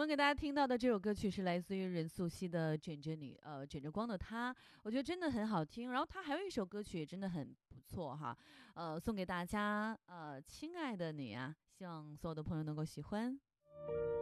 给大家听到的这首歌曲是来自于任素汐的《卷着你》，卷着光的她，我觉得真的很好听。然后她还有一首歌曲也真的很不错哈，送给大家，亲爱的你啊，希望所有的朋友能够喜欢。